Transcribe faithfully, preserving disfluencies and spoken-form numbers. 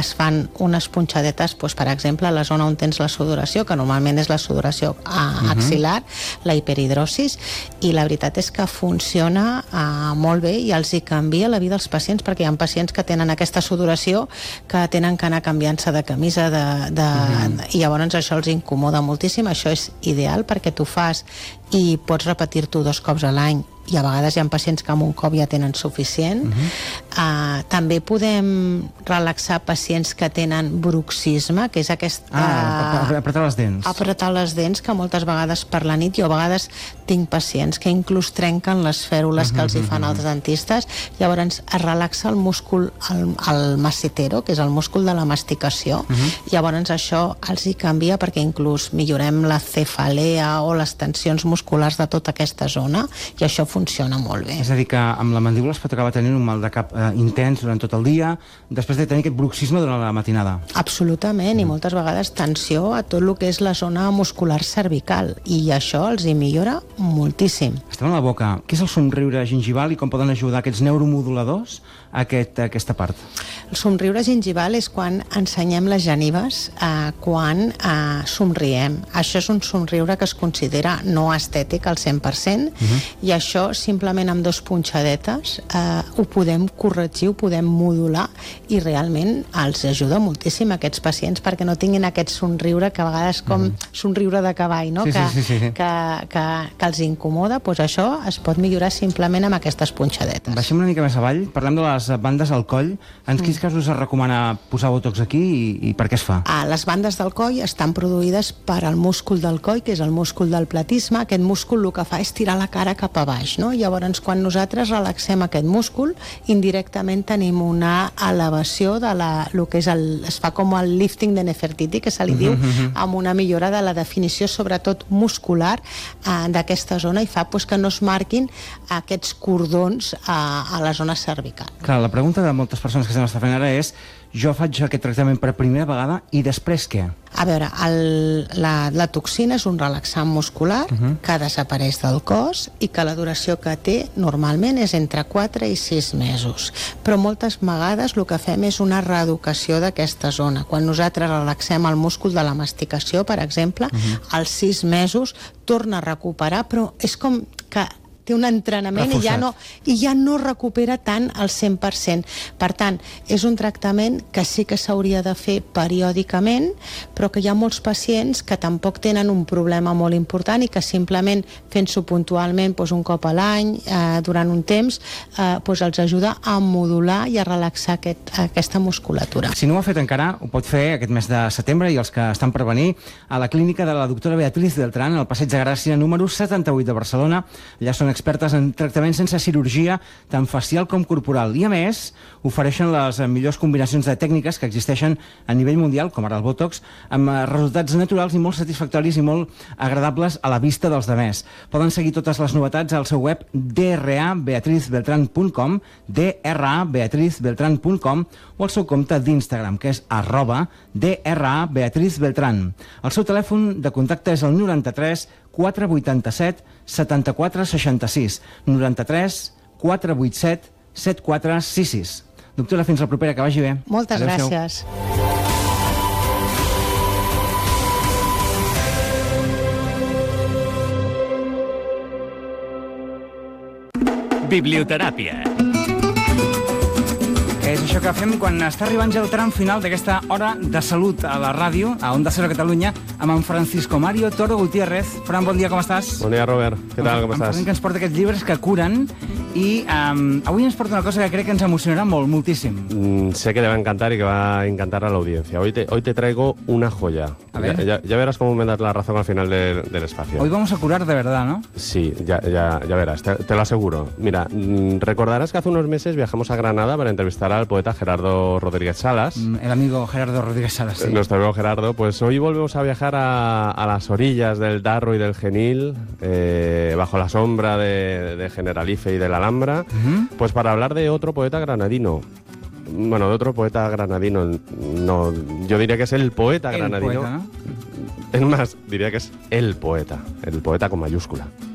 es fan unes punxadetes, doncs, per exemple, a la zona on tens la sudoració, que normalment és la sudoració uh, axil·lar, uh-huh. la hiperhidrosis, i la veritat és que funciona uh, molt bé i els hi canvia la vida als pacients, perquè hi ha pacients que tenen aquesta sudoració que tenen que anar canviant-se de camisa de, de, uh-huh. i llavors això els incomoda moltíssim. Això és ideal perquè tu fas i pots repetir-t'ho dos cops a l'any, i a vegades hi ha pacients que amb un cop ja tenen suficient. Uh-huh. uh, també podem relaxar pacients que tenen bruxisme, que és aquest... Ah, uh, apretar les dents. Apretar les dents, que moltes vegades per la nit, jo a vegades tinc pacients que inclús trenquen les fèrules uh-huh, que els hi fan uh-huh. els dentistes. Llavors es relaxa el múscul, el, el massetero, que és el múscul de la masticació. Uh-huh. Llavors això els hi canvia perquè inclús millorem la cefalea o les tensions musculars de tota aquesta zona, i això funciona molt bé. És a dir, que amb la mandíbula es pot acabar tenint un mal de cap eh, intens durant tot el dia, després de tenir aquest bruxisme durant la matinada. Absolutament, mm. i moltes vegades tensió a tot el que és la zona muscular cervical, i això els hi millora moltíssim. Estem a la boca. Què és el somriure gingival i com poden ajudar aquests neuromoduladors a, aquest, a aquesta part? El somriure gingival és quan ensenyem les genives eh, quan eh, somriem. Això és un somriure que es considera no estètic al cent per cent, uh-huh. i això simplement amb dos punxadetes eh, ho podem corregir, ho podem modular, i realment els ajuda moltíssim a aquests pacients perquè no tinguin aquest somriure que a vegades com uh-huh. somriure de cavall, no? Sí, que, sí, sí, sí. Que, que, que els incomoda. Doncs això es pot millorar simplement amb aquestes punxadetes. Baixem una mica més avall, parlem de les bandes al coll. En quins casos es recomana posar botox aquí i, i per què es fa? Ah, les bandes del coll estan produïdes per al múscul del coll, que és el múscul del platisme. Aquest múscul el que fa és tirar la cara cap a baix, no? Llavors, quan nosaltres relaxem aquest múscul, indirectament tenim una elevació de la, el que és el, es fa com el lifting de Nefertiti, que se li diu, uh-huh. amb una millora de la definició, sobretot muscular, eh, d'aquesta zona, i fa pues, que no es marquin aquests cordons a, a la zona cervical. Clar, la pregunta de moltes persones que s'estan fent ara és: jo faig aquest tractament per primera vegada i després què? A veure, el, la, la toxina és un relaxant muscular uh-huh. que desapareix del cos i que la duració que té normalment és entre quatre i sis mesos. Però moltes vegades el que fem és una reeducació d'aquesta zona. Quan nosaltres relaxem el múscul de la masticació, per exemple, uh-huh. als sis mesos torna a recuperar, però és com que té un entrenament i ja, no, i ja no recupera tant al cent per cent. Per tant, és un tractament que sí que s'hauria de fer periòdicament, però que hi ha molts pacients que tampoc tenen un problema molt important i que simplement fent-s'ho puntualment doncs un cop a l'any, eh, durant un temps, eh, doncs els ajuda a modular i a relaxar aquest, aquesta musculatura. Si no ho ha fet encara, ho pot fer aquest mes de setembre, i els que estan per venir a la clínica de la doctora Beatriz Beltrán, al Passeig de Gràcia número setanta-vuit de Barcelona. Allà són expertes en tractaments sense cirurgia, tant facial com corporal, i a més ofereixen les millors combinacions de tècniques que existeixen a nivell mundial, com ara el Botox, amb resultats naturals i molt satisfactoris i molt agradables a la vista dels demés. Poden seguir totes les novetats al seu web d r a beatriz beltran punt com, d r a beatriz beltran punt com, o al seu compte d'Instagram, que és arroba d r a beatriz beltran. El seu telèfon de contacte és el noranta-tres quatre vuitanta-set setanta-quatre seixanta-sis, noranta-tres quatre vuitanta-set setanta-quatre seixanta-sis. Doctora, fins la propera, que vagi bé. Moltes Adéu-siau. Gràcies. Biblioteràpia. És això que fem quan està arribant ja el tram final d'aquesta hora de salut a la ràdio, a Onda Cero Catalunya, amb en Francisco Mario Toro Gutiérrez. Fran, bon dia, com estàs? Bon dia, Robert. Què tal, com en estàs? Fran, que ens porta aquests llibres que curen, i um, avui ens porta una cosa que crec que ens emocionarà molt, moltíssim. Mm, sé que le va a encantar y que va a encantar a la audiencia. Hoy te, hoy te traigo una joya. A ver. Ya, ya, ya verás cómo me das la razón al final de, del espacio. Hoy vamos a curar de verdad, ¿no? Sí, ya, ya, ya verás, te, te lo aseguro. Mira, mm, recordarás que hace unos meses viajamos a Granada para entrevistar al poeta Gerardo Rodríguez Salas. Mm, el amigo Gerardo Rodríguez Salas, sí. Nuestro amigo Gerardo. Pues hoy volvemos a viajar a, a las orillas del Darro y del Genil, eh, bajo la sombra de, de Generalife y de la Alhambra, uh-huh. pues para hablar de otro poeta granadino. Bueno, de otro poeta granadino. No, yo diría que es el poeta el granadino. Poeta, ¿no? Es más, diría que es el poeta, el poeta con mayúscula.